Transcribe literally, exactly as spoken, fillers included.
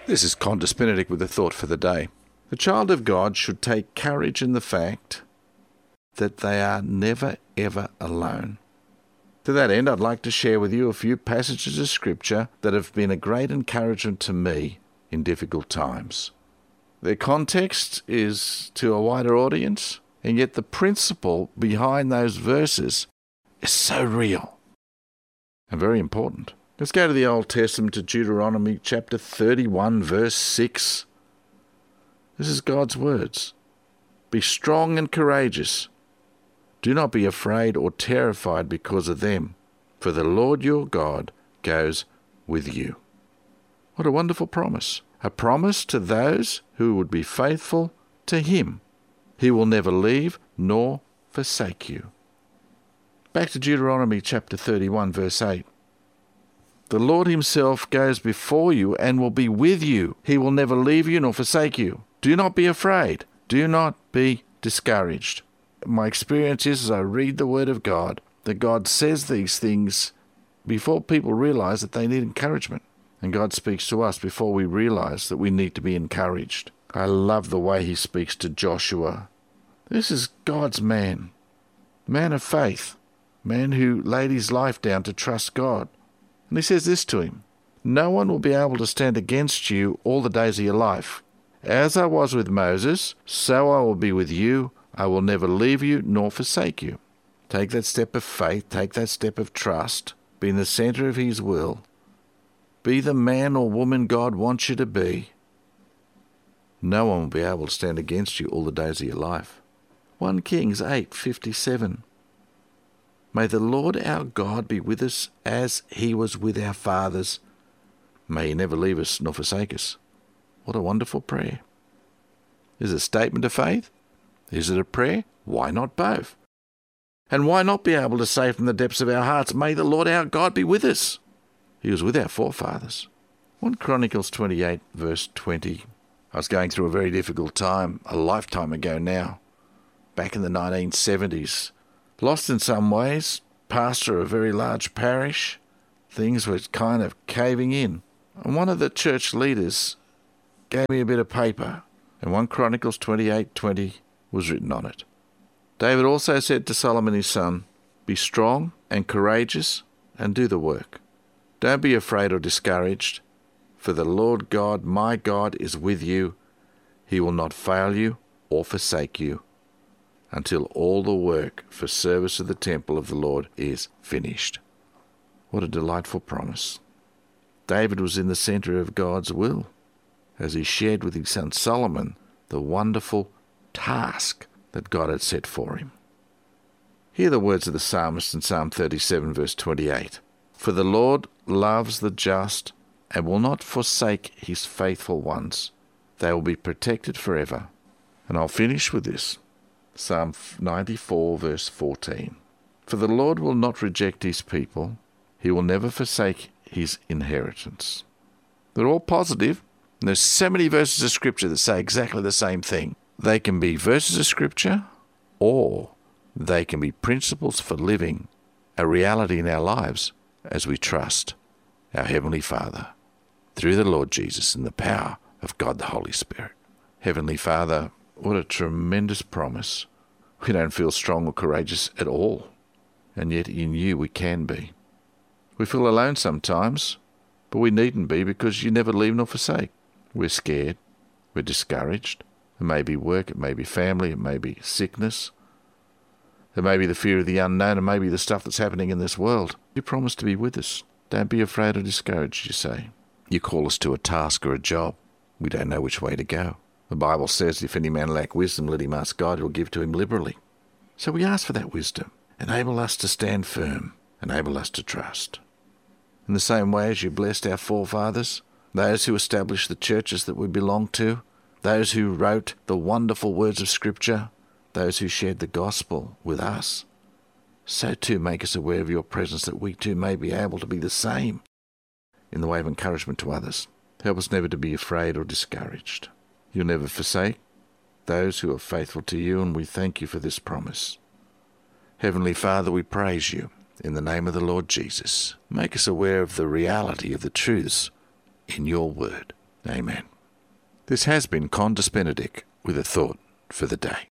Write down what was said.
This is Qantas Benedict with a thought for the day. The child of God should take courage in the fact that they are never ever alone. To that end, I'd like to share with you a few passages of Scripture that have been a great encouragement to me in difficult times. Their context is to a wider audience, and yet the principle behind those verses is so real and very important. Let's go to the Old Testament, to Deuteronomy chapter thirty-one, verse six. This is God's words. Be strong and courageous. Do not be afraid or terrified because of them, for the Lord your God goes with you. What a wonderful promise. A promise to those who would be faithful to Him. He will never leave nor forsake you. Back to Deuteronomy chapter thirty-one, verse eight. The Lord Himself goes before you and will be with you. He will never leave you nor forsake you. Do not be afraid. Do not be discouraged. My experience is, as I read the Word of God, that God says these things before people realize that they need encouragement. And God speaks to us before we realize that we need to be encouraged. I love the way He speaks to Joshua. This is God's man, man of faith, man who laid his life down to trust God. And He says this to him: no one will be able to stand against you all the days of your life. As I was with Moses, so I will be with you. I will never leave you nor forsake you. Take that step of faith, take that step of trust, be in the center of His will. Be the man or woman God wants you to be. No one will be able to stand against you all the days of your life. First Kings eight fifty-seven. May the Lord our God be with us as He was with our fathers. May He never leave us nor forsake us. What a wonderful prayer. Is it a statement of faith? Is it a prayer? Why not both? And why not be able to say from the depths of our hearts, may the Lord our God be with us? He was with our forefathers. First Chronicles twenty-eight, verse twenty. I was going through a very difficult time, a lifetime ago now, back in the nineteen seventies. Lost in some ways, pastor of a very large parish. Things were kind of caving in. And one of the church leaders gave me a bit of paper, and First Chronicles twenty-eight twenty was written on it. David also said to Solomon his son, be strong and courageous and do the work. Don't be afraid or discouraged, for the Lord God, my God, is with you. He will not fail you or forsake you until all the work for service of the temple of the Lord is finished. What a delightful promise. David was in the center of God's will as he shared with his son Solomon the wonderful task that God had set for him. Hear the words of the psalmist in Psalm thirty-seven, verse twenty-eight. For the Lord loves the just and will not forsake His faithful ones. They will be protected forever. And I'll finish with this. Psalm ninety-four, verse fourteen. For the Lord will not reject His people. He will never forsake His inheritance. They're all positive. And there's so many verses of Scripture that say exactly the same thing. They can be verses of Scripture, or they can be principles for living, a reality in our lives as we trust our Heavenly Father through the Lord Jesus in the power of God the Holy Spirit. Heavenly Father, what a tremendous promise. We don't feel strong or courageous at all, and yet in You we can be. We feel alone sometimes, but we needn't be, because You never leave nor forsake. We're scared. We're discouraged. It may be work, it may be family, it may be sickness. It may be the fear of the unknown, it may be the stuff that's happening in this world. You promise to be with us. Don't be afraid or discouraged, You say. You call us to a task or a job. We don't know which way to go. The Bible says, if any man lack wisdom, let him ask God, who will give to him liberally. So we ask for that wisdom. Enable us to stand firm. Enable us to trust. In the same way as You blessed our forefathers, those who established the churches that we belong to, those who wrote the wonderful words of Scripture, those who shared the gospel with us, so too make us aware of Your presence, that we too may be able to be the same in the way of encouragement to others. Help us never to be afraid or discouraged. You'll never forsake those who are faithful to You, and we thank You for this promise. Heavenly Father, we praise You in the name of the Lord Jesus. Make us aware of the reality of the truths in Your word. Amen. This has been Condus Benedict with a thought for the day.